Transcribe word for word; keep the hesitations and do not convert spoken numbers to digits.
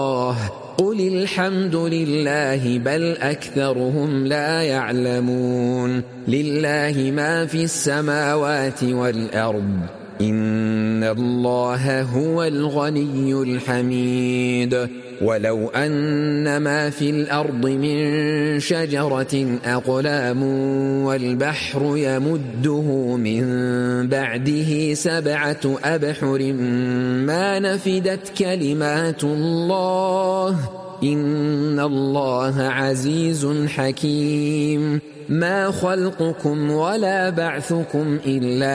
قل الحمد لله بل أكثرهم لا يعلمون لله ما في السماوات والأرض إن الله هو الغني الحميد ولو أن ما في الأرض من شجرة أقلام والبحر يمده من بعده سبعة أبحر ما نفدت كلمات الله إن الله عزيز حكيم ما خلقكم ولا بعثكم إلا